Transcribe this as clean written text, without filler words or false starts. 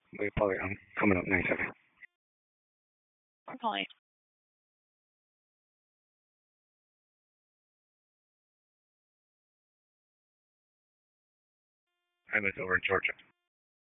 We probably coming up 97. We're calling. I live over in Georgia.